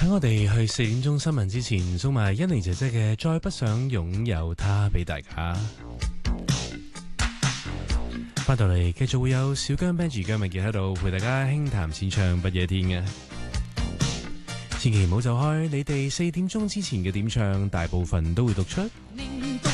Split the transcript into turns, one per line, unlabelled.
喺我哋去4點鐘新聞之前，送埋欣妮姐姐嘅《再不想擁有他》俾大家。翻到嚟繼續會有小姜 Benji 姜文傑喺度陪大家輕談淺唱不夜天嘅，千祈唔好走開。你哋4點鐘之前嘅點唱，大部分都會讀出。
你